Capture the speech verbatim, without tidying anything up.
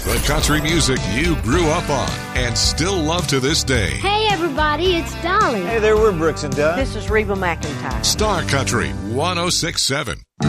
The country music you grew up on and still love to this day. Hey, everybody, it's Dolly. Hey there, we're Brooks and Dunn. This is Reba McEntire. Star Country one oh six point seven.